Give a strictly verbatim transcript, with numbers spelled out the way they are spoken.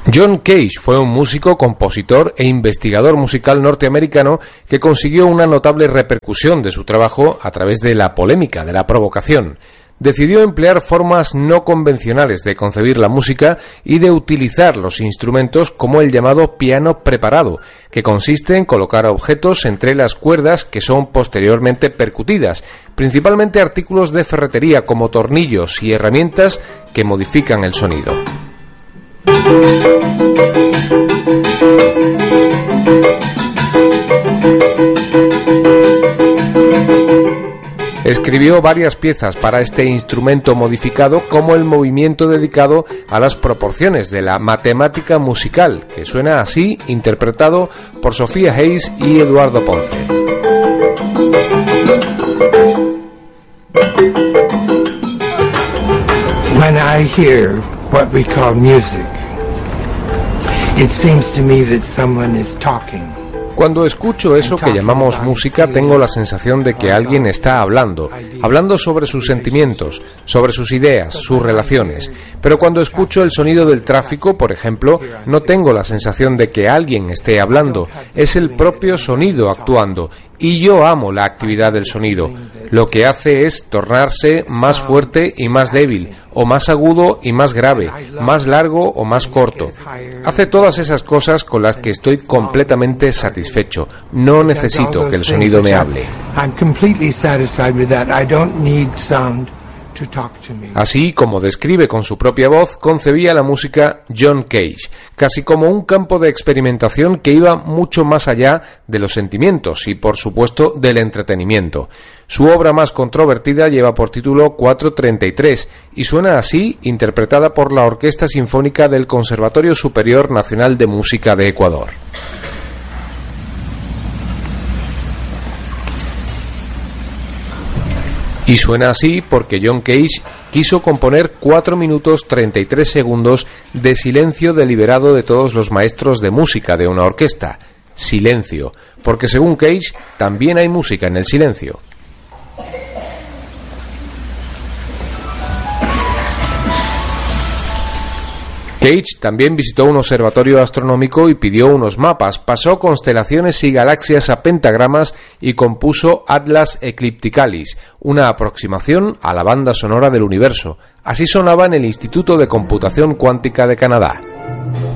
John Cage fue un músico, compositor e investigador musical norteamericano que consiguió una notable repercusión de su trabajo a través de la polémica, de la provocación. Decidió emplear formas no convencionales de concebir la música y de utilizar los instrumentos como el llamado piano preparado, que consiste en colocar objetos entre las cuerdas que son posteriormente percutidas, principalmente artículos de ferretería como tornillos y herramientas que modifican el sonido. Escribió varias piezas para este instrumento modificado, como el movimiento dedicado a las proporciones de la matemática musical, que suena así, interpretado por Sofía Hayes y Eduardo Ponce. When I hear what we call music, it seems to me that someone is talking. Cuando escucho eso que llamamos música, tengo la sensación de que alguien está hablando, hablando sobre sus sentimientos, sobre sus ideas, sus relaciones. Pero cuando escucho el sonido del tráfico, por ejemplo, no tengo la sensación de que alguien esté hablando, es el propio sonido actuando. Y yo amo la actividad del sonido. Lo que hace es tornarse más fuerte y más débil, o más agudo y más grave, más largo o más corto. Hace todas esas cosas con las que estoy completamente satisfecho. No necesito que el sonido me hable. Así como describe con su propia voz, concebía la música John Cage, casi como un campo de experimentación que iba mucho más allá de los sentimientos y, por supuesto, del entretenimiento. Su obra más controvertida lleva por título cuatrocientos treinta y tres y suena así, interpretada por la Orquesta Sinfónica del Conservatorio Superior Nacional de Música de Ecuador. Y suena así porque John Cage quiso componer cuatro minutos treinta y tres segundos de silencio deliberado de todos los maestros de música de una orquesta. Silencio, porque según Cage también hay música en el silencio. Cage también visitó un observatorio astronómico y pidió unos mapas, pasó constelaciones y galaxias a pentagramas y compuso Atlas Eclipticalis, una aproximación a la banda sonora del universo. Así sonaba en el Instituto de Computación Cuántica de Canadá.